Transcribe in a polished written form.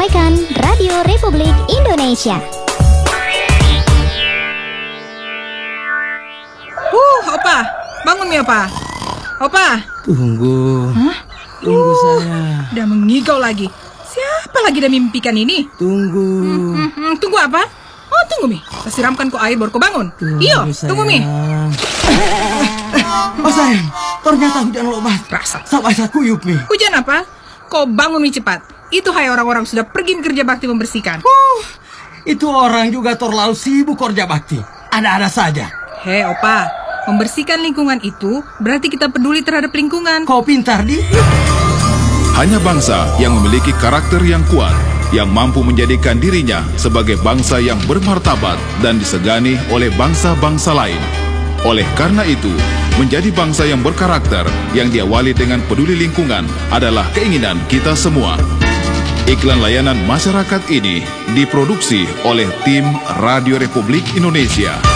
disampaikan Radio Republik Indonesia. Opa, bangun Mi Opa. Opa. Tunggu. Hah? Tunggu saya. Udah mengigau lagi. Siapa lagi dah mimpikan ini? Tunggu. Tunggu apa? Oh, tunggu Mi. Saya siramkan kau air baru kau bangun. Iyo, tunggu Mi. Oh sayang, ternyata hujan lebat. Rasa. Sampai saya kuyup Mi. Hujan apa? Kau bangun Mi cepat. Itu hai orang-orang sudah pergi kerja bakti membersihkan. Itu orang juga terlalu sibuk kerja bakti. Ada-ada saja. Hei Opa, membersihkan lingkungan itu berarti kita peduli terhadap lingkungan. Kau pintar di. Hanya bangsa yang memiliki karakter yang kuat, yang mampu menjadikan dirinya sebagai bangsa yang bermartabat dan disegani oleh bangsa-bangsa lain. Oleh karena itu, menjadi bangsa yang berkarakter, yang diawali dengan peduli lingkungan adalah keinginan kita semua. Iklan layanan masyarakat ini diproduksi oleh tim Radio Republik Indonesia.